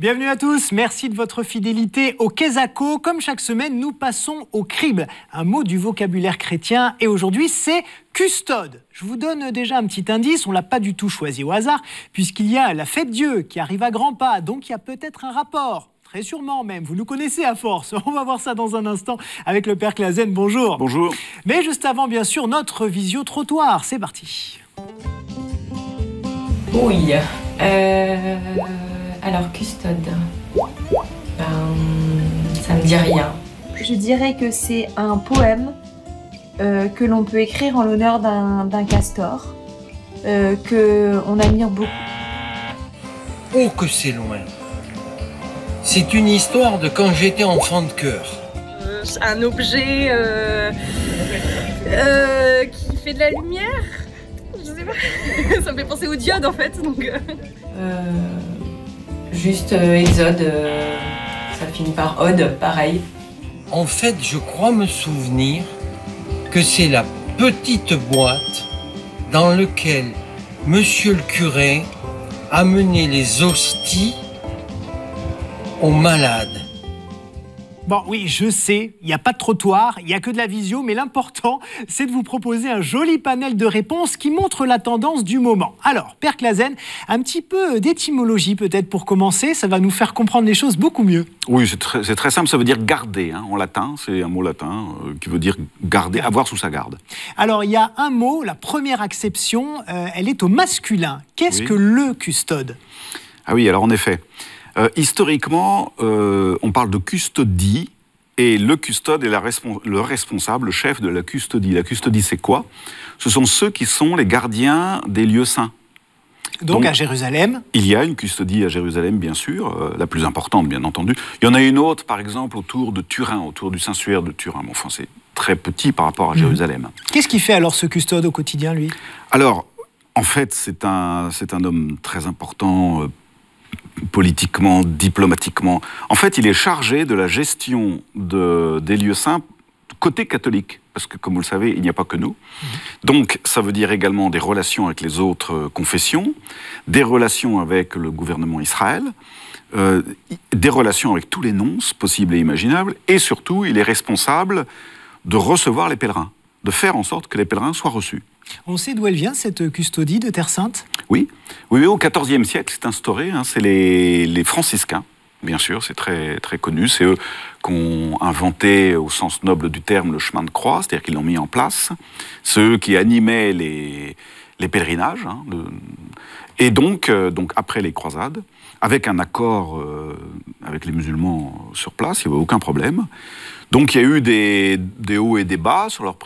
Bienvenue à tous, merci de votre fidélité au Quesaco. Comme chaque semaine, nous passons au crible, un mot du vocabulaire chrétien. Et aujourd'hui, c'est custode. Je vous donne déjà un petit indice, on ne l'a pas du tout choisi au hasard, puisqu'il y a la fête Dieu qui arrive à grands pas, donc il y a peut-être un rapport. Très sûrement même, vous nous connaissez à force. On va voir ça dans un instant avec le Père Clasen. Bonjour. Bonjour. Mais juste avant, bien sûr, notre visio-trottoir. C'est parti. Oui. Alors, custode. Ça me dit rien. Je dirais que c'est un poème que l'on peut écrire en l'honneur d'un castor, qu'on admire beaucoup. Oh, que c'est loin! C'est une histoire de quand j'étais enfant de cœur. Un objet qui fait de la lumière. Je sais pas. Ça me fait penser au diode en fait. Donc, Juste Exode, ça finit par Ode, pareil. En fait, je crois me souvenir que c'est la petite boîte dans laquelle Monsieur le curé amenait les hosties aux malades. Bon, oui, je sais, il n'y a pas de trottoir, il n'y a que de la visio, mais l'important, c'est de vous proposer un joli panel de réponses qui montre la tendance du moment. Alors, Père Clasen, un petit peu d'étymologie peut-être pour commencer, ça va nous faire comprendre les choses beaucoup mieux. Oui, c'est très simple, ça veut dire garder, en latin, c'est un mot latin qui veut dire garder, avoir sous sa garde. Alors, il y a un mot, la première acception, elle est au masculin. Qu'est-ce que le custode ? Ah oui, alors en effet, historiquement, on parle de custodie, et le custode est le responsable, le chef de la custodie. La custodie, c'est quoi ? Ce sont ceux qui sont les gardiens des lieux saints. Donc à Jérusalem ? Il y a une custodie à Jérusalem, bien sûr, la plus importante, bien entendu. Il y en a une autre, par exemple, autour de Turin, autour du Saint-Suaire de Turin. Bon, enfin, c'est très petit par rapport à Jérusalem. Qu'est-ce qu'il fait alors ce custode au quotidien, lui ? Alors, en fait, c'est un homme très important, politiquement, diplomatiquement. En fait, il est chargé de la gestion des lieux saints côté catholique, parce que, comme vous le savez, il n'y a pas que nous. Donc, ça veut dire également des relations avec les autres confessions, des relations avec le gouvernement Israël, des relations avec tous les nonces possibles et imaginables, et surtout, il est responsable de recevoir les pèlerins, de faire en sorte que les pèlerins soient reçus. On sait d'où elle vient, cette custodie de Terre Sainte ? Oui, au XIVe siècle, c'est instauré, c'est les franciscains, bien sûr, c'est très, très connu, c'est eux qui ont inventé, au sens noble du terme, le chemin de croix, c'est-à-dire qu'ils l'ont mis en place, c'est eux qui animaient les pèlerinages, et donc, après les croisades, avec un accord avec les musulmans sur place, il n'y avait aucun problème. Donc il y a eu des hauts et des bas sur leur